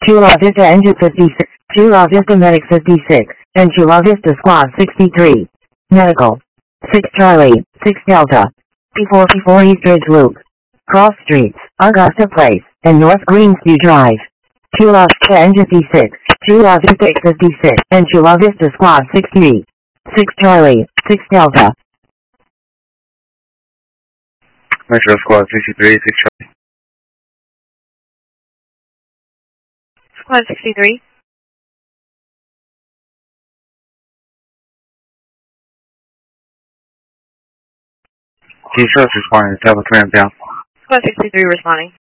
Chula Vista Engine 56, Chula Vista Medic 56, and Chula Vista Squad 63. Medical. 6 Charlie, 6 Delta. P44 East Ridge Loop. Cross Streets, Augusta Place, and North Greensview Drive. Chula Vista Engine 56, Chula Vista 56, and Chula Vista Squad 63. 6 Charlie, 6 Delta. Metro Squad 63, 6 Charlie. Squad 63. T-Trust responding to Tablet 3 and down. Squad 63 responding.